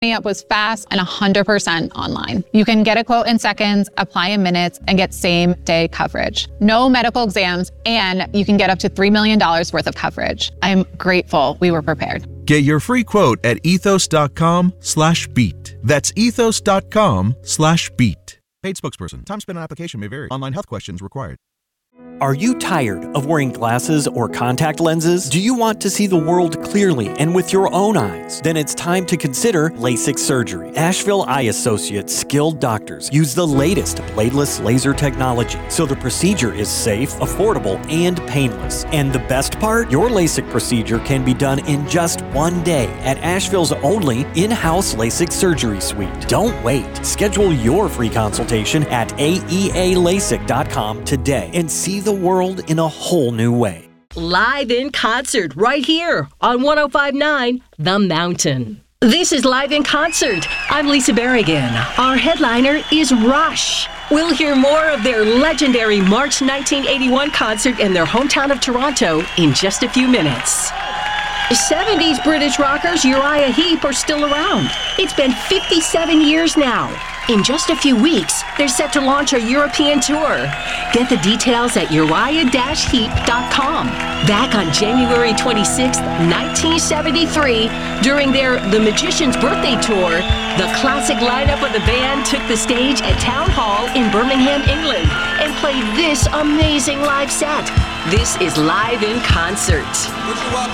Up was fast and 100% online. You can get a quote in seconds, apply in minutes, and get same-day coverage. No medical exams, and you can get up to $3 million worth of coverage. I'm grateful we were prepared. Get your free quote at ethos.com/beat. That's ethos.com/beat. Paid spokesperson. Time spent on application may vary. Online health questions required. Are you tired of wearing glasses or contact lenses? Do you want to see the world clearly and with your own eyes? Then it's time to consider LASIK surgery. Asheville Eye Associates skilled doctors use the latest bladeless laser technology, so the procedure is safe, affordable, and painless. And the best part? Your LASIK procedure can be done in just one day at Asheville's only in-house LASIK surgery suite. Don't wait. Schedule your free consultation at aealasik.com today and see the world in a whole new way. Live in concert right here on 105.9 The Mountain. This is Live in Concert. I'm Lisa Berrigan. Our headliner is Rush. We'll hear more of their legendary March 1981 concert in their hometown of Toronto in just a few minutes. 70s British rockers Uriah Heep are still around. It's been 57 years now. In just a few weeks, they're set to launch a European tour. Get the details at uriah-heep.com. Back on January 26, 1973, during their The Magician's Birthday Tour, the classic lineup of the band took the stage at Town Hall in Birmingham, England, and played this amazing live set. This is Live in Concert.